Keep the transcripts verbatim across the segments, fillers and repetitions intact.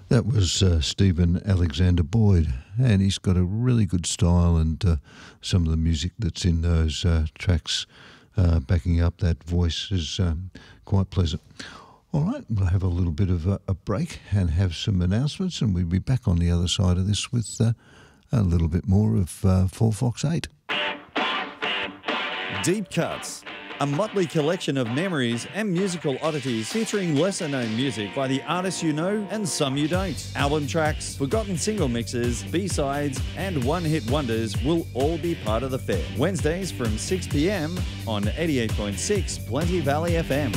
That was uh, Stephen Alexander Boyd, and he's got a really good style, and uh, some of the music that's in those uh, tracks uh, backing up that voice is um, quite pleasant. All right, we'll have a little bit of a, a break and have some announcements, and we'll be back on the other side of this with uh, a little bit more of uh, four Fox eight. Deep Cuts, a motley collection of memories and musical oddities featuring lesser-known music by the artists you know and some you don't. Album tracks, forgotten single mixes, B-sides and one-hit wonders will all be part of the fair. Wednesdays from six p m on eighty-eight point six Plenty Valley F M.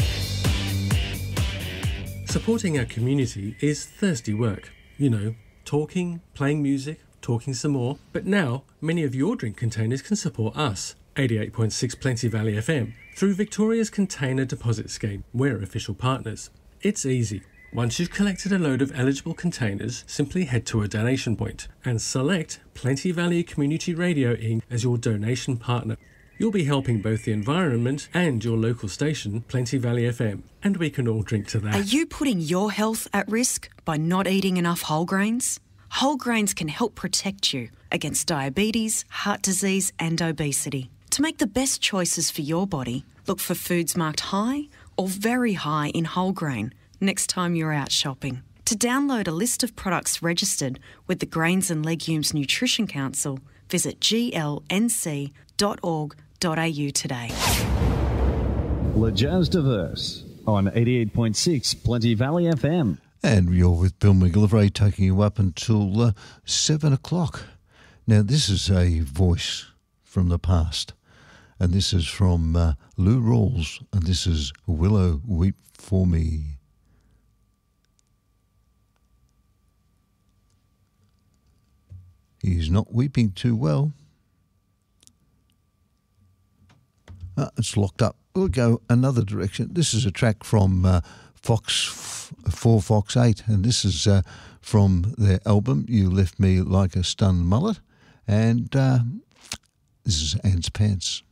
Supporting our community is thirsty work. You know, talking, playing music, talking some more. But now, many of your drink containers can support us, eighty-eight point six Plenty Valley F M, through Victoria's Container Deposit Scheme. We're official partners. It's easy. Once you've collected a load of eligible containers, simply head to a donation point and select Plenty Valley Community Radio Incorporated as your donation partner. You'll be helping both the environment and your local station, Plenty Valley F M, and we can all drink to that. Are you putting your health at risk by not eating enough whole grains? Whole grains can help protect you against diabetes, heart disease and obesity. To make the best choices for your body, look for foods marked high or very high in whole grain next time you're out shopping. To download a list of products registered with the Grains and Legumes Nutrition Council, visit g l n c dot org dot a u today. Le Jazz Diverse on eighty-eight point six Plenty Valley F M. And you're with Bill McGillivray, taking you up until uh, seven o'clock. Now, this is a voice from the past, and this is from uh, Lou Rawls, and this is Willow Weep for Me. He's not weeping too well. Uh, it's locked up. We'll go another direction. This is a track from uh, Fox four Fox eight, and this is uh, from their album You Left Me Like a Stunned Mullet, and uh, this is Ant's Pants.